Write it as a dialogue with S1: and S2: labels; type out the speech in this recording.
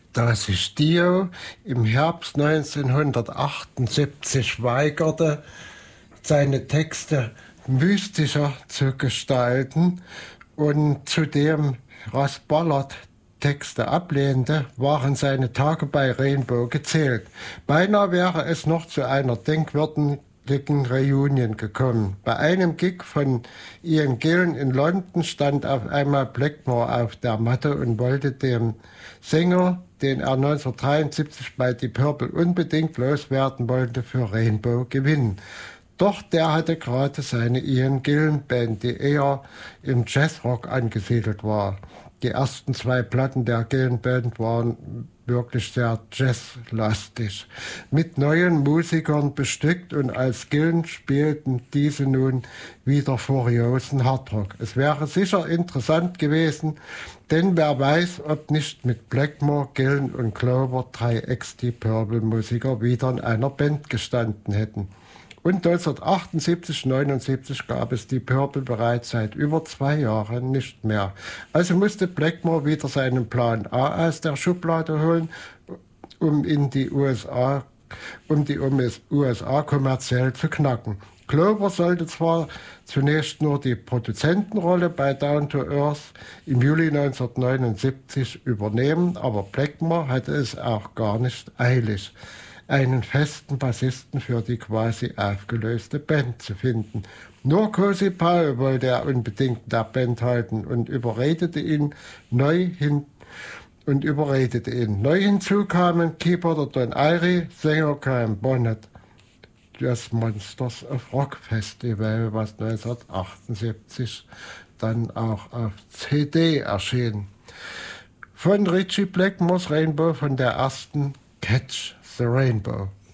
S1: Da sich Dio im Herbst 1978 weigerte, seine Texte mystischer zu gestalten und zudem Russ Ballard Texte ablehnte, waren seine Tage bei Rainbow gezählt. Beinahe wäre es noch zu einer denkwürdigen Reunion gekommen. Bei einem Gig von Ian Gillan in London stand auf einmal Blackmore auf der Matte und wollte dem Sänger, den er 1973 bei Deep Purple unbedingt loswerden wollte, für Rainbow gewinnen. Doch der hatte gerade seine Ian Gillan Band, die eher im Jazzrock angesiedelt war. Die ersten 2 Platten der Gillan Band waren wirklich sehr jazzlastig, mit neuen Musikern bestückt, und als Gillan spielten diese nun wieder furiosen Hardrock. Es wäre sicher interessant gewesen, denn wer weiß, ob nicht mit Blackmore, Gillan und Clover 3 Ex-Deep Purple Musiker wieder in einer Band gestanden hätten. Und 1978/79 gab es die Purple bereits seit über 2 Jahren nicht mehr. Also musste Blackmore wieder seinen Plan A aus der Schublade holen, um die USA kommerziell zu knacken. Clover sollte zwar zunächst nur die Produzentenrolle bei Down to Earth im Juli 1979 übernehmen, aber Blackmore hatte es auch gar nicht eilig, einen festen Bassisten für die quasi aufgelöste Band zu finden. Nur Cozy Powell wollte er unbedingt in der Band halten und überredete ihn. Neu hinzu kamen Keyboarder Don Airey, Sänger Graham Bonnet, das Monsters of Rock Festival, was 1978 dann auch auf CD erschien. Von Ritchie Blackmores Rainbow, von der ersten Catch the Rainbow.